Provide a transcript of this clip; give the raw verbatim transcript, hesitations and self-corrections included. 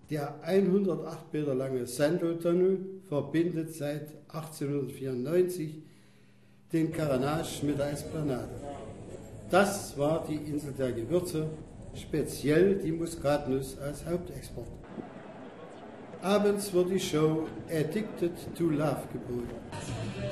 Der hundertacht Meter lange Sandow-Tunnel verbindet seit achtzehnhundertvierundneunzig den Caranache mit der Esplanade. Das war die Insel der Gewürze, speziell die Muskatnuss als Hauptexport. Abends wird die Show Addicted to Love geboten.